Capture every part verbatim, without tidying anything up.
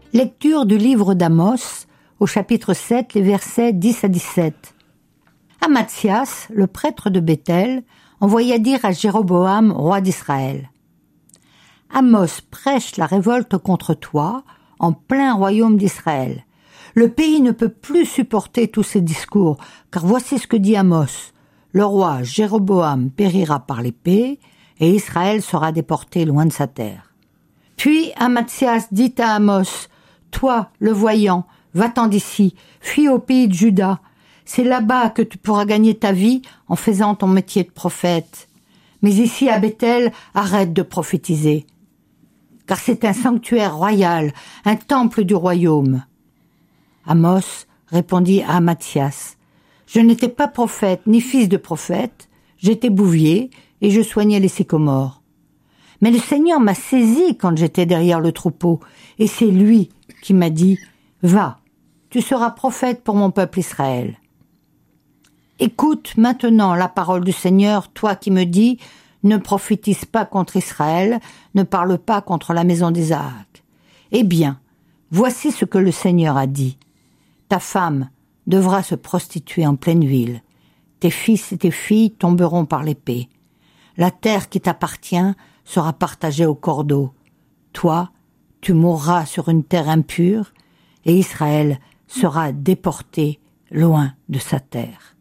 Lecture du livre d'Amos, au chapitre sept, les versets dix à dix-sept. Amatzias, le prêtre de Béthel, envoya dire à Jéroboam, roi d'Israël: Amos prêche la révolte contre toi, en plein royaume d'Israël. Le pays ne peut plus supporter tous ces discours, car voici ce que dit Amos. Le roi Jéroboam périra par l'épée, et Israël sera déporté loin de sa terre. Puis Amatzias dit à Amos: Toi, le voyant, va-t'en d'ici, fuis au pays de Juda. C'est là-bas que tu pourras gagner ta vie en faisant ton métier de prophète. Mais ici, à Béthel, arrête de prophétiser. Car c'est un sanctuaire royal, un temple du royaume. Amos répondit à Amatzias: Je n'étais pas prophète, ni fils de prophète, j'étais bouvier et je soignais les sycomores. Mais le Seigneur m'a saisi quand j'étais derrière le troupeau, et c'est lui qui m'a dit: Va, tu seras prophète pour mon peuple Israël. Écoute maintenant la parole du Seigneur, toi qui me dis: Ne prophétise pas contre Israël, ne parle pas contre la maison d'Isaac. Eh bien, voici ce que le Seigneur a dit. Ta femme devra se prostituer en pleine ville. Tes fils et tes filles tomberont par l'épée. La terre qui t'appartient sera partagée au cordeau. Toi, tu mourras sur une terre impure, et Israël sera déporté loin de sa terre.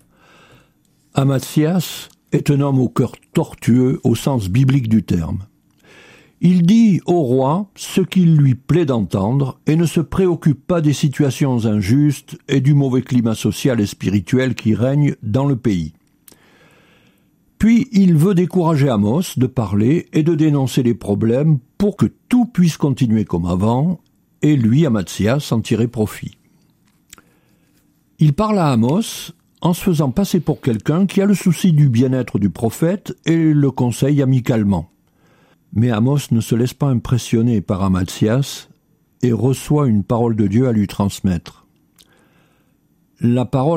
Amatzias est un homme au cœur tortueux au sens biblique du terme. Il dit au roi ce qu'il lui plaît d'entendre et ne se préoccupe pas des situations injustes et du mauvais climat social et spirituel qui règne dans le pays. Puis il veut décourager Amos de parler et de dénoncer les problèmes pour que tout puisse continuer comme avant, et lui, Amatzias, en tirer profit. Il parle à Amos en se faisant passer pour quelqu'un qui a le souci du bien-être du prophète et le conseille amicalement. Mais Amos ne se laisse pas impressionner par Amatzias et reçoit une parole de Dieu à lui transmettre. La parole